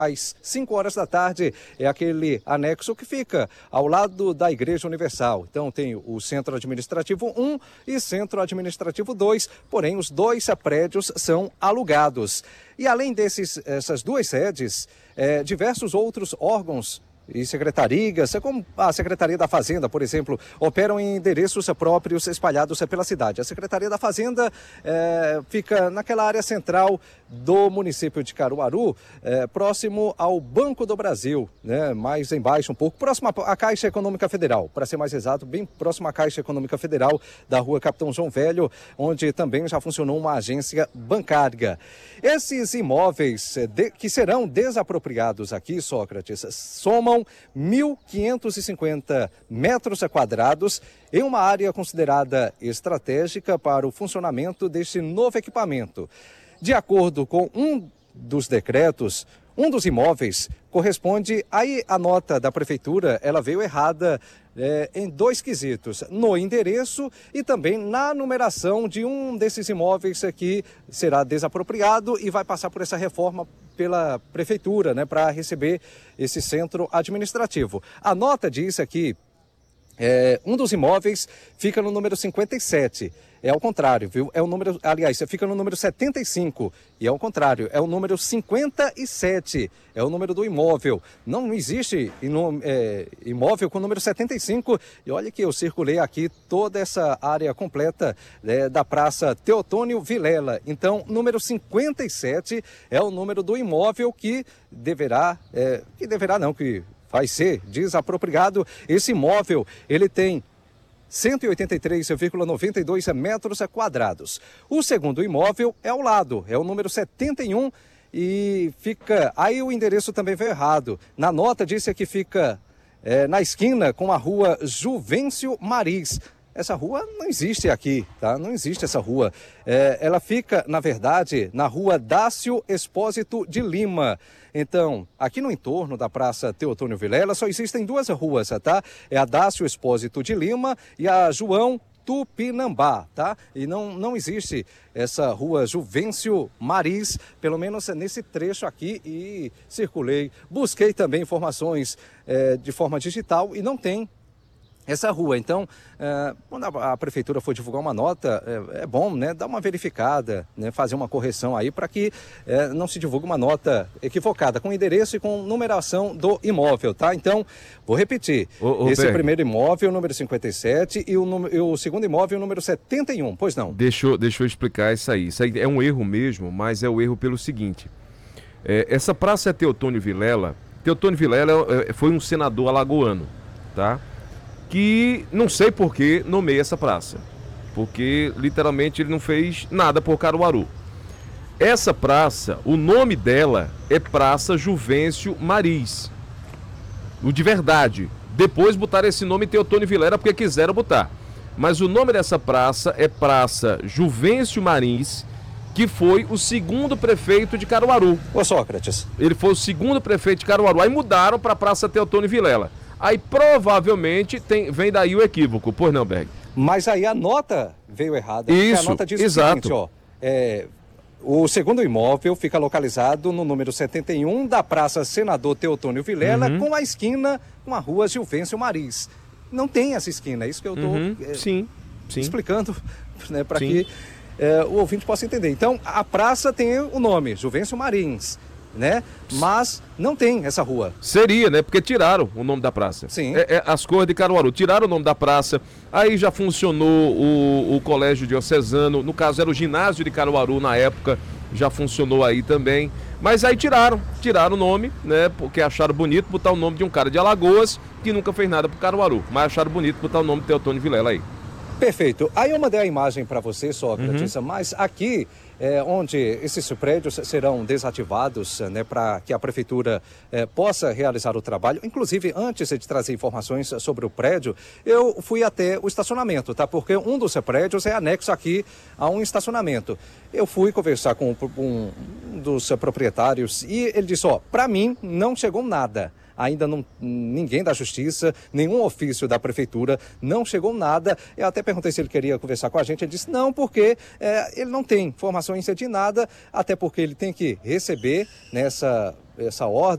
às 5 horas da tarde, é aquele anexo que fica ao lado da Igreja Universal. Então tem o Centro Administrativo 1 e Centro Administrativo 2, porém os dois prédios são alugados. E além dessas duas sedes, diversos outros órgãos e secretarias, como a Secretaria da Fazenda, por exemplo, operam em endereços próprios espalhados pela cidade. A Secretaria da Fazenda fica naquela área central do município de Caruaru, próximo ao Banco do Brasil, né? Mais embaixo um pouco, próximo à Caixa Econômica Federal, para ser mais exato, bem próximo à Caixa Econômica Federal da Rua Capitão João Velho, onde também já funcionou uma agência bancária. Esses imóveis que serão desapropriados aqui, Sócrates, somam 1.550 metros quadrados em uma área considerada estratégica para o funcionamento deste novo equipamento. De acordo com um dos decretos, um dos imóveis corresponde, aí a nota da prefeitura, ela veio errada em dois quesitos, no endereço e também na numeração de um desses imóveis que será desapropriado e vai passar por essa reforma pela prefeitura, né, para receber esse centro administrativo. A nota diz aqui, um dos imóveis fica no número 57. É ao contrário, viu? É o número, aliás, fica no número 75 e é ao contrário, é o número 57, é o número do imóvel. Não existe imóvel com o número 75. E olha que eu circulei aqui toda essa área completa da Praça Teotônio Vilela. Então, número 57 é o número do imóvel que vai ser desapropriado. Esse imóvel, ele tem 183,92 metros quadrados. O segundo imóvel é ao lado, é o número 71 e fica... Aí o endereço também veio errado. Na nota disse que fica na esquina com a rua Juvencio Maris. Essa rua não existe aqui, tá? Não existe essa rua. Ela fica, na verdade, na rua Dácio Expósito de Lima. Então, aqui no entorno da Praça Teotônio Vilela só existem duas ruas, tá? É a Dácio Expósito de Lima e a João Tupinambá, tá? E não existe essa rua Juvencio Maris, pelo menos nesse trecho aqui, e circulei. Busquei também informações de forma digital e não tem essa rua. Então, quando a prefeitura for divulgar uma nota, é bom, né, dar uma verificada, né, fazer uma correção aí para que não se divulgue uma nota equivocada, com endereço e com numeração do imóvel, tá? Então, vou repetir, esse Berg, primeiro imóvel, número 57, e o segundo imóvel, número 71, pois não? Deixa eu explicar isso aí. Isso aí é um erro mesmo, mas é o erro pelo seguinte. Essa praça é Teotônio Vilela. Teotônio Vilela foi um senador alagoano, tá? Que não sei por que nomeia essa praça, porque literalmente ele não fez nada por Caruaru. Essa praça, o nome dela é Praça Juvencio Maris, o de verdade. Depois botaram esse nome Teotônio Vilela porque quiseram botar, mas o nome dessa praça é Praça Juvencio Maris, que foi o segundo prefeito de Caruaru. Ô Sócrates, ele foi o segundo prefeito de Caruaru, aí mudaram para Praça Teotônio Vilela. Aí provavelmente vem daí o equívoco, pois não, Berg? Mas aí a nota veio errada. Isso, a nota diz exato. O seguinte, o segundo imóvel fica localizado no número 71 da Praça Senador Teotônio Vilela, com a esquina com a rua Juvencio Maris. Não tem essa esquina, é isso que eu estou sim. explicando, né, para que o ouvinte possa entender. Então, a praça tem o nome, Juvencio Maris, né? Mas não tem essa rua. Seria, né? Porque tiraram o nome da praça. Sim. As cores de Caruaru, tiraram o nome da praça. Aí já funcionou o colégio diocesano, no caso era o ginásio de Caruaru na época, já funcionou aí também. Mas aí tiraram o nome, né? Porque acharam bonito botar o nome de um cara de Alagoas que nunca fez nada pro Caruaru, mas acharam bonito botar o nome de Teotônio Vilela aí. Perfeito. Aí eu mandei a imagem para você, Sócrates, mas aqui, onde esses prédios serão desativados, né, para que a prefeitura possa realizar o trabalho, inclusive antes de trazer informações sobre o prédio, eu fui até o estacionamento, tá? Porque um dos prédios é anexo aqui a um estacionamento. Eu fui conversar com um dos proprietários e ele disse, para mim não chegou nada. Ainda ninguém da Justiça, nenhum ofício da Prefeitura, não chegou nada. Eu até perguntei se ele queria conversar com a gente, ele disse não, porque ele não tem informações de nada, até porque ele tem que receber essa ordem.